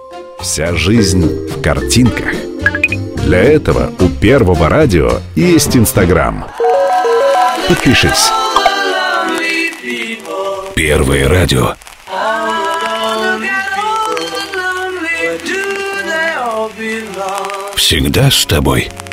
Вся жизнь в картинках. Для этого у Первого радио есть Инстаграм. Подпишись. Первое радио. Всегда с тобой.